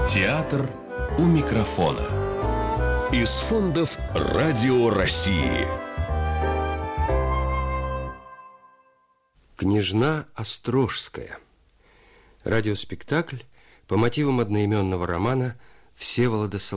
Театр у микрофона. Из фондов Радио России. Княжна Острожская. Радиоспектакль по мотивам одноименного романа Всеволода Соловьева.